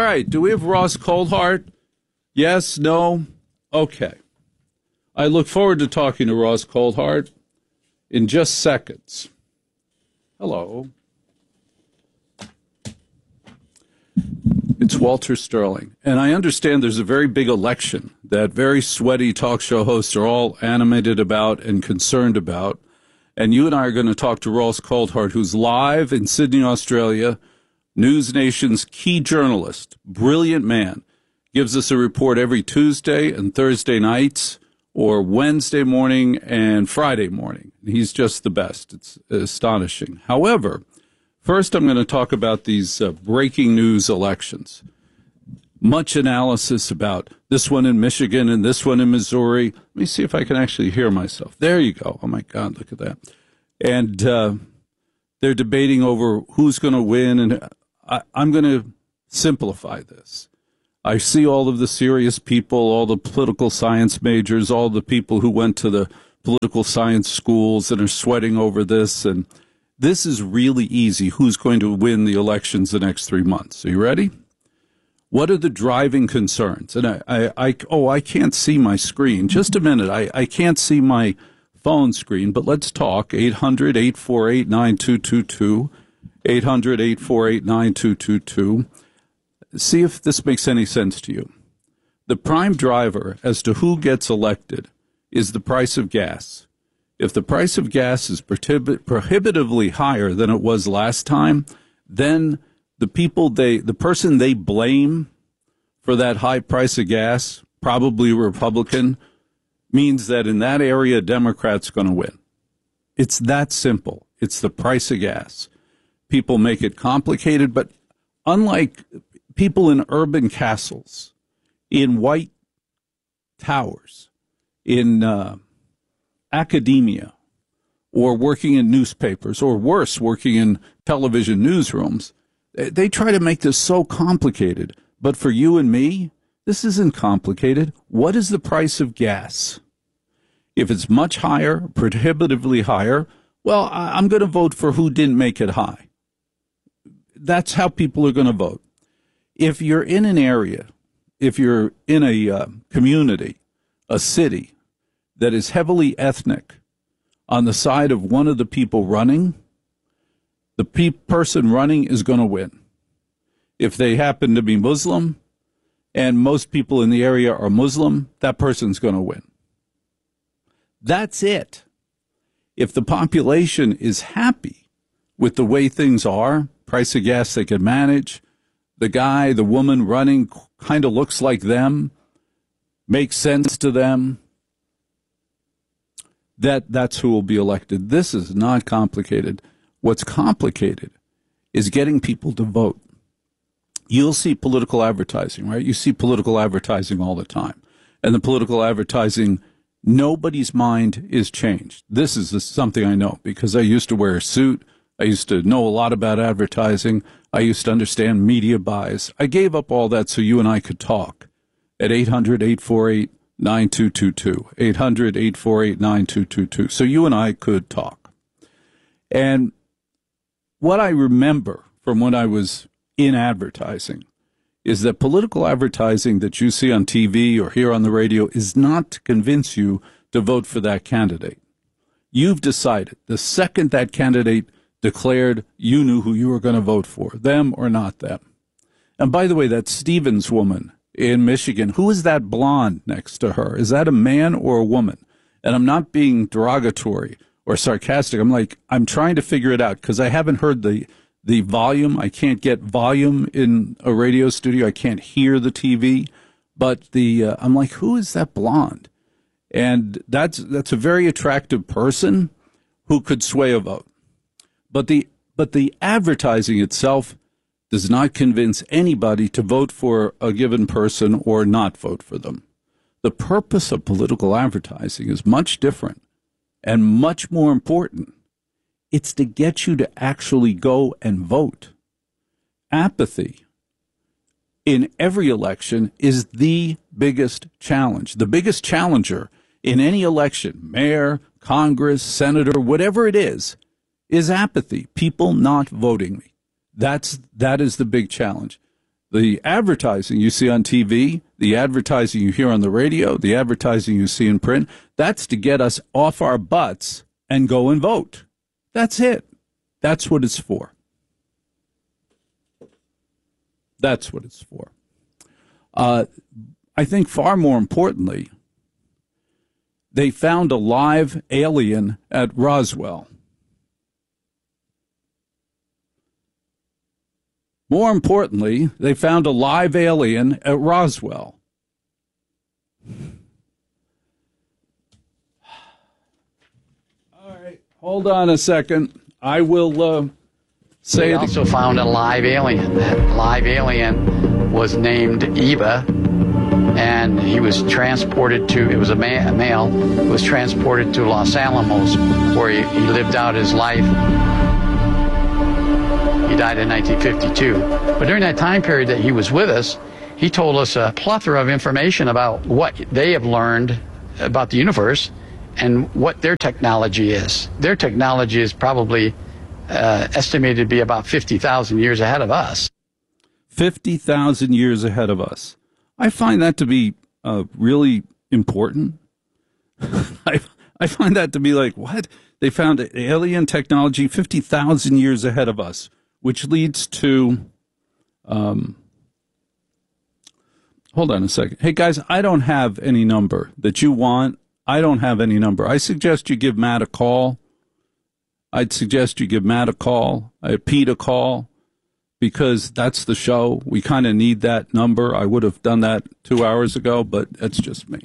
right. Do we have Ross Coldhart? Yes, no? Okay. I look forward to talking to Ross Coldhart in just seconds. Hello. It's Walter Sterling. And I understand there's a very big election that very sweaty talk show hosts are all animated about and concerned about. And you and I are going to talk to Ross Coldhart, who's live in Sydney, Australia, News Nation's key journalist, brilliant man, gives us a report every Tuesday and Thursday nights, or Wednesday morning and Friday morning. He's just the best. It's astonishing. However, first I'm going to talk about these breaking news elections. Much analysis about this one in Michigan and this one in Missouri. Let me see if I can actually hear myself. There you go. Oh, my God, look at that. And they're debating over who's going to win, and I'm going to simplify this. I see all of the serious people, all the political science majors, all the people who went to the political science schools and are sweating over this. And this is really easy. Who's going to win the elections the next 3 months? Are you ready? What are the driving concerns? And I can't see my screen. Just a minute. I can't see my phone screen, but let's talk. 800-848-9222. 800-848-9222. See if this makes any sense to you. The prime driver as to who gets elected is the price of gas. If the price of gas is prohibitively higher than it was last time, then the person they blame for that high price of gas, probably Republican, means that in that area, Democrats going to win. It's that simple. It's the price of gas. People make it complicated, but unlike people in urban castles, in white towers, in academia, or working in newspapers, or worse, working in television newsrooms, they try to make this so complicated. But for you and me, this isn't complicated. What is the price of gas? If it's much higher, prohibitively higher, well, I'm going to vote for who didn't make it high. That's how people are going to vote. If you're in an area, if you're in a community, a city that is heavily ethnic on the side of one of the people running, the person running is going to win. If they happen to be Muslim and most people in the area are Muslim, that person's going to win. That's it. If the population is happy with the way things are, price of gas they can manage, the woman running kind of looks like them, makes sense to them, that's who will be elected. This is not complicated. What's complicated is getting people to vote. You'll see political advertising, right? You see political advertising all the time. And the political advertising, nobody's mind is changed. This is something I know because I used to wear a suit. I used to know a lot about advertising. I used to understand media buys. I gave up all that so you and I could talk at 800-848-9222. 800-848-9222. So you and I could talk. And what I remember from when I was in advertising is that political advertising that you see on TV or hear on the radio is not to convince you to vote for that candidate. You've decided the second that candidate declared, you knew who you were going to vote for, them or not them. And by the way, that Stevens woman in Michigan, who is that blonde next to her? Is that a man or a woman? And I'm not being derogatory or sarcastic. I'm trying to figure it out because I haven't heard the volume. I can't get volume in a radio studio. I can't hear the TV. But I'm like, who is that blonde? And that's a very attractive person who could sway a vote. But the advertising itself does not convince anybody to vote for a given person or not vote for them. The purpose of political advertising is much different and much more important. It's to get you to actually go and vote. Apathy in every election is the biggest challenge. The biggest challenger in any election, mayor, Congress, senator, whatever it is apathy, people not voting me. That is the big challenge. The advertising you see on TV, the advertising you hear on the radio, the advertising you see in print, that's to get us off our butts and go and vote. That's it. That's what it's for. That's what it's for. I think far more importantly, they found a live alien at Roswell. More importantly, they found a live alien at Roswell. All right, hold on a second. I will say they it. Also found a live alien. That live alien was named Eva, and he was transported to, it was a male, was transported to Los Alamos, where he lived out his life. He died in 1952. But during that time period that he was with us, he told us a plethora of information about what they have learned about the universe and what their technology is. Their technology is probably estimated to be about 50,000 years ahead of us. 50,000 years ahead of us. I find that to be really important. I find that to be like, what? They found alien technology 50,000 years ahead of us, which leads to, hold on a second. Hey, guys, I don't have any number that you want. I don't have any number. I suggest you give Matt a call. I'd suggest you give Matt a call, Pete a call, because that's the show. We kind of need that number. I would have done that 2 hours ago, but that's just me.